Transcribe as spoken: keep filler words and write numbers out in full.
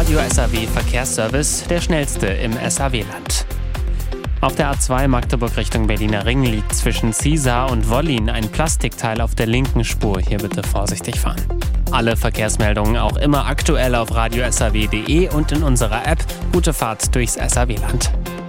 Radio S A W Verkehrsservice, der schnellste im S A W-Land. Auf der A zwei Magdeburg Richtung Berliner Ring liegt zwischen Ziesar und Wollin ein Plastikteil auf der linken Spur. Hier bitte vorsichtig fahren. Alle Verkehrsmeldungen auch immer aktuell auf radio s a w punkt d e und in unserer App. Gute Fahrt durchs S A W-Land.